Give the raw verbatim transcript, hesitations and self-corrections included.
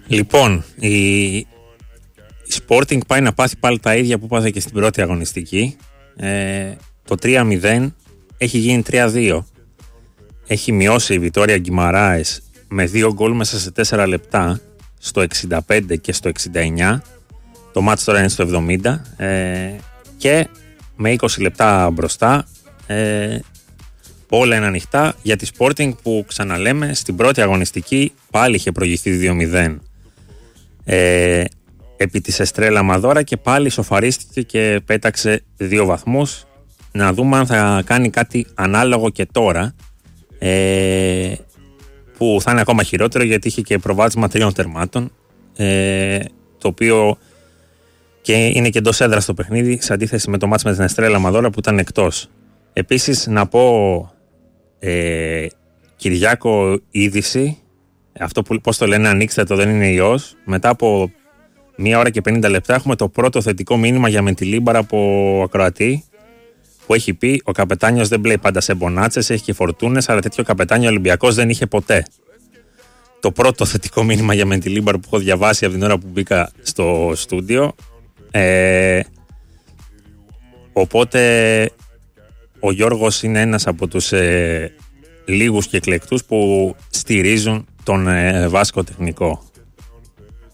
Λοιπόν, η, η Sporting πάει να πάθει πάλι τα ίδια που πάθε και στην πρώτη αγωνιστική. Ε, το τρία μηδέν έχει γίνει τρία δύο. Έχει μειώσει η Βιτόρια Γκιμαράες με δύο γκολ μέσα σε τέσσερα λεπτά, στο εξήντα πέντε και στο εξήντα εννιά. Το μάτς τώρα είναι στο εβδομήντα. Ε, και με είκοσι λεπτά μπροστά, ε, όλα είναι ανοιχτά για τη Sporting που, ξαναλέμε, στην πρώτη αγωνιστική πάλι είχε προηγηθεί δύο μηδέν ε, επί της Εστρέλα Μαδόρα και πάλι σοφαρίστηκε και πέταξε δύο βαθμούς. Να δούμε αν θα κάνει κάτι ανάλογο και τώρα, ε, που θα είναι ακόμα χειρότερο, γιατί είχε και προβάδισμα τριών τερμάτων, ε, το οποίο και είναι και εντός έδρας στο παιχνίδι, σε αντίθεση με το μάτς με την Εστρέλα Μαδόρα που ήταν εκτός. Επίσης να πω, ε, Κυριάκο, είδηση, αυτό που πώς το λένε, ανοίξτε το, δεν είναι ιός. Μετά από μία ώρα και πενήντα λεπτά έχουμε το πρώτο θετικό μήνυμα για Μεντιλίμπαρα από ακροατή, που έχει πει: ο καπετάνιος δεν πλέει πάντα σε μπονάτσες, έχει και φορτούνες, αλλά τέτοιο καπετάνιο Ολυμπιακός δεν είχε ποτέ. Το πρώτο θετικό μήνυμα για Μεντιλίμπαρα που έχω διαβάσει από την ώρα που μπήκα στο στούντιο. Ε, οπότε ο Γιώργος είναι ένας από τους ε, λίγους και εκλεκτούς που στηρίζουν τον ε, Βάσκο τεχνικό.